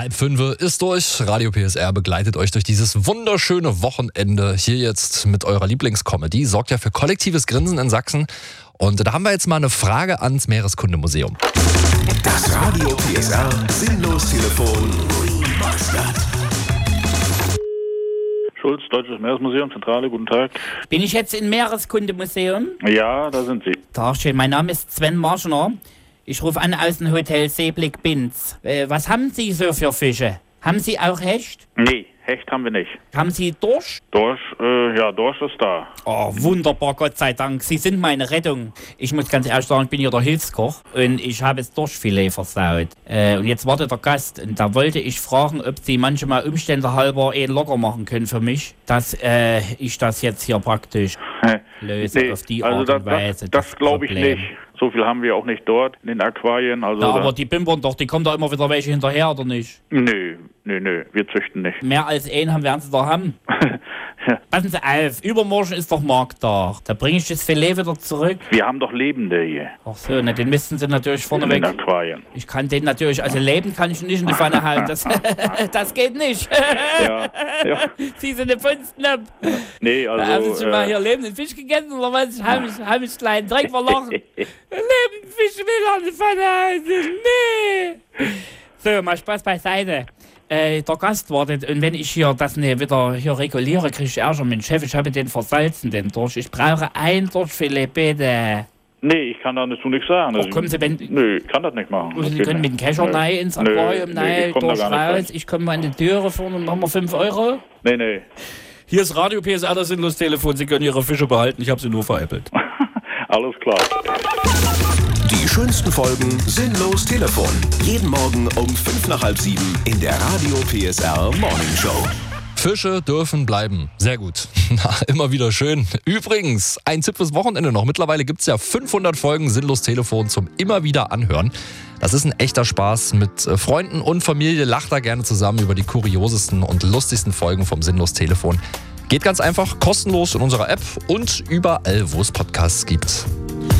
4:30 ist durch. Radio PSR begleitet euch durch dieses wunderschöne Wochenende. Hier jetzt mit eurer Lieblingscomedy. Sorgt ja für kollektives Grinsen in Sachsen. Und da haben wir jetzt mal eine Frage ans Meereskundemuseum. Das Radio PSR Sinnlos-Telefon. Schulz, Deutsches Meeresmuseum, Zentrale, guten Tag. Bin ich jetzt im Meereskundemuseum? Ja, da sind Sie. Tagchen, mein Name ist Sven Marschner. Ich rufe an aus dem Hotel Seeblick Binz. Was haben Sie so für Fische? Haben Sie auch Hecht? Nee, Hecht haben wir nicht. Haben Sie Dorsch? Dorsch, Dorsch ist da. Oh, wunderbar, Gott sei Dank. Sie sind meine Rettung. Ich muss ganz ehrlich sagen, ich bin hier der Hilfskoch und ich habe das Dorschfilet versaut. Und jetzt wartet der Gast und da wollte ich fragen, ob Sie manchmal Umstände halber locker machen können für mich, dass ich das jetzt hier praktisch löse auf die Art und Weise. Das glaube ich nicht. So viel haben wir auch nicht dort in den Aquarien. Also ja, aber die bimbern doch, die kommen da immer wieder welche hinterher, oder nicht? Nö, wir züchten nicht. Mehr als einen werden sie da haben. Ja. Passen Sie auf, übermorgen ist doch Markttag. Da bringe ich das Filet wieder zurück. Wir haben doch Lebende hier. Ach so, na, den müssten Sie natürlich vorne weg. In den Aquarien. Ich kann den natürlich, also leben kann ich nicht in die Pfanne halten. Das geht nicht. Ja. Sie sind eine Pfundsnap. Nee, also... Haben Sie schon mal hier lebenden Fisch gegessen oder was? Hab ich kleinen Dreck verloren. Lebenden Fisch will an die Pfanne halten. Nee. So, mal Spaß beiseite. Der Gast wartet und wenn ich hier das wieder hier reguliere, kriege ich Ärger mit dem Chef. Ich habe den versalzen, den Dorsch. Ich brauche ein Dorschfilet, bitte. Nee, ich kann dazu nichts sagen. Ach, kommen Sie, Nö, ich kann das nicht machen. Sie können mit dem Kescher rein ins Aquarium, Dorsch raus. Ich komme mal an die Türe vorne und machen wir 5 Euro. Nee. Hier ist Radio PSR, das Sinnlos-Telefon. Sie können Ihre Fische behalten, ich habe sie nur veräppelt. Alles klar. Die schönsten Folgen Sinnlos-Telefon. Jeden Morgen um 6:55 in der Radio PSR Morning Show. Fische dürfen bleiben. Sehr gut. Immer wieder schön. Übrigens, ein Tipp fürs Wochenende noch. Mittlerweile gibt es ja 500 Folgen Sinnlos-Telefon zum immer wieder anhören. Das ist ein echter Spaß. Mit Freunden und Familie lacht da gerne zusammen über die kuriosesten und lustigsten Folgen vom Sinnlos-Telefon. Geht ganz einfach kostenlos in unserer App und überall, wo es Podcasts gibt.